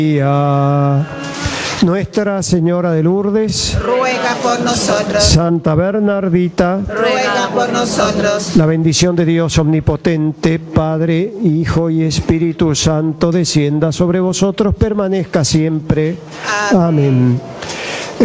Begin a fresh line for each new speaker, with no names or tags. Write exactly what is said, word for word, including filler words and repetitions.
Nuestra Señora de Lourdes,
ruega por nosotros.
Santa Bernardita,
ruega por nosotros.
la bendición de Dios omnipotente, Padre, Hijo y Espíritu Santo, descienda sobre vosotros, permanezca siempre. Amén. Amén.